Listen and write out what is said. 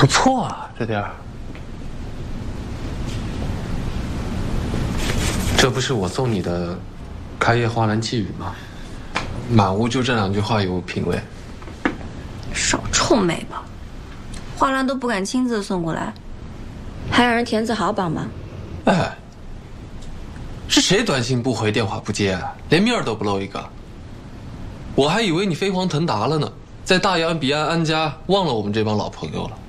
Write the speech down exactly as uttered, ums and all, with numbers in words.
不错啊，这地儿。这不是我送你的开业花篮寄语吗？满屋就这两句话有品味。 少臭美吧，花篮都不敢亲自送过来，还让人田子豪帮忙。 哎，是谁短信不回，电话不接，连面都不露一个？我还以为你飞黄腾达了呢，在大洋彼岸安家，忘了我们这帮老朋友了。